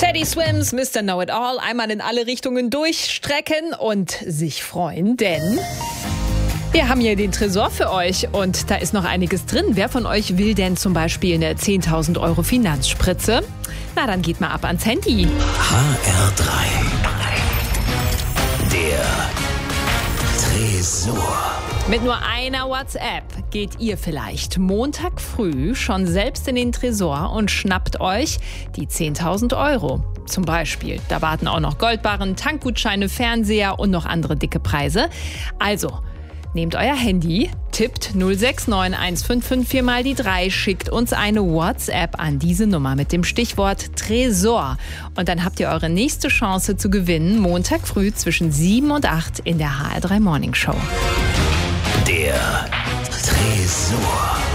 Teddy Swims, Mr. Know-It-All, einmal in alle Richtungen durchstrecken und sich freuen, denn wir haben hier den Tresor für euch und da ist noch einiges drin. Wer von euch will denn zum Beispiel eine 10.000 € Finanzspritze? Na, dann geht mal ab ans Handy. HR3. Der Tresor. Mit nur einer WhatsApp geht ihr vielleicht Montag früh schon selbst in den Tresor und schnappt euch die 10.000 €. Zum Beispiel, da warten auch noch Goldbarren, Tankgutscheine, Fernseher und noch andere dicke Preise. Also, nehmt euer Handy, tippt 069155 mal die 3, schickt uns eine WhatsApp an diese Nummer mit dem Stichwort Tresor. Und dann habt ihr eure nächste Chance zu gewinnen, Montag früh zwischen 7 und 8 in der HR3 Morning Show. Der Tresor.